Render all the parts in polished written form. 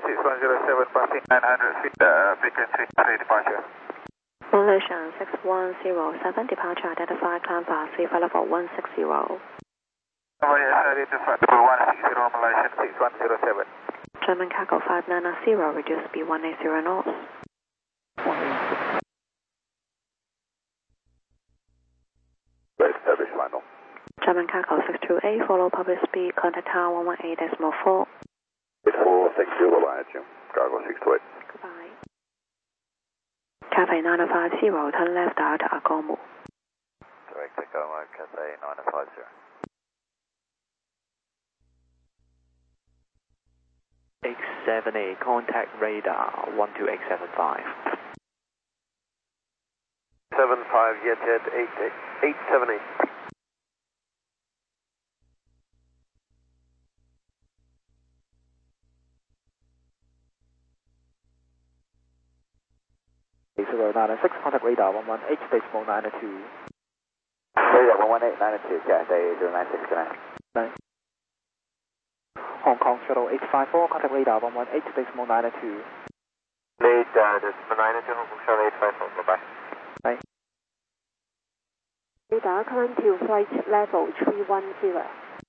6107 passing 900 feet, frequency 3 departure. Malaysian 6107 departure identified climb path CFI level 160. Identified level 160 Malaysian 6107. German cargo 590 reduce speed 180 knots. Establish final. German cargo 628 follow public speed contact tower 118.4. 8460 Malaysian cargo 628. Goodbye. Cathay 950 turn left out Agomu. Direct Tacoma Cathay 950. 878 contact radar 12875. 75 jet 878. Contact radar 118.92. Radar 11892, Cathay 0969. Hong Kong Shuttle 854, contact radar 118.92. Radar 92, Hong Kong Shuttle 854, bye-bye. Bye. Radar climb to flight level 310.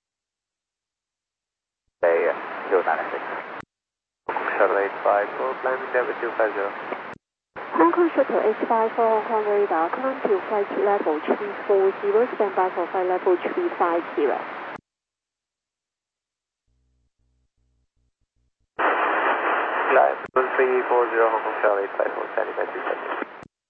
Cathay 096. Hong Kong Shuttle 854, climbing level 250. Hong Kong Shuttle 854 Hong Kong radar climb to flight level 340, stand by for flight level 350. Climb 340 Hong Kong Shuttle 854, standing by 250.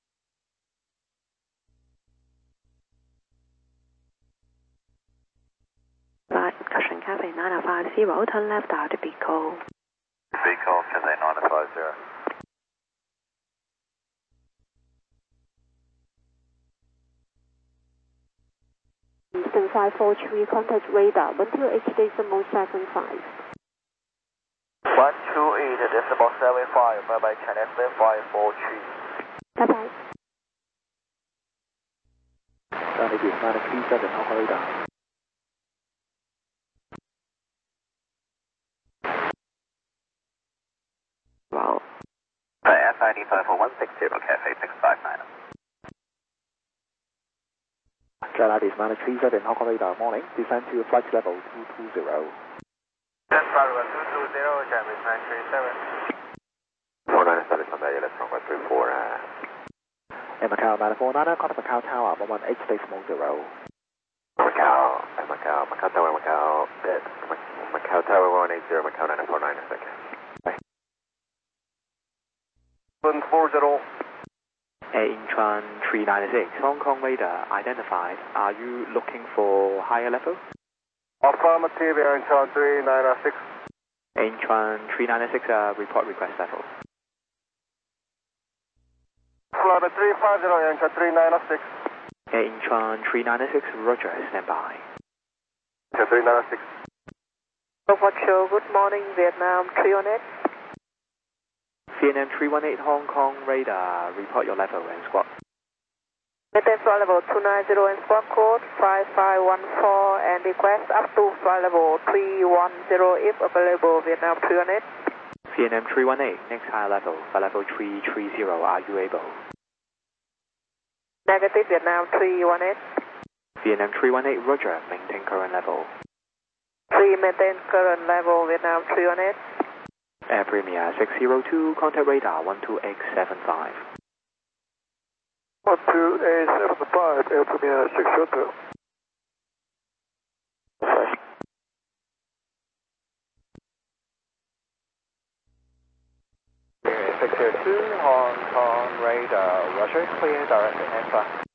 Right, caution Cathay 950, turn left out Pico. Pico, Cathay 950. Eastern 543 contact radar 128.75. 128.75, bye-bye, China FM 543. Bye-bye. Charlie 937 Hong Kong radar. Wow. FID 54160, Cathay 659. Charlie 937 Hong Kong radar, morning, descend to flight level 220. Descent flight level 220, Charlie 937. 497 on the left runway 34. Macau 949, contact Macau Tower 118.0. Macau Tower, Macau Tower 180, Macau 949, a second. Bye. 140. Incheon 396, Hong Kong radar identified. Are you looking for higher level? Affirmative, Incheon 396. Incheon 396, report request level. Flight 350, Incheon 396. Incheon 396, roger, stand by. Incheon 396. Show, good morning, Vietnam 318. Vietnam 318 Hong Kong radar, report your level and squawk. Maintain flight level 290 and squawk code 5514 and request up to flight level 310 if available, Vietnam 318. Vietnam 318, next higher level, flight level 330, are you able? Negative, Vietnam 318. Vietnam 318, roger, maintain current level. 3 maintain current level, Vietnam 318. Air Premier 602, contact radar 12875. 12875, Air Premier 602. 602, Hong Kong radar, roger, clear direct answer.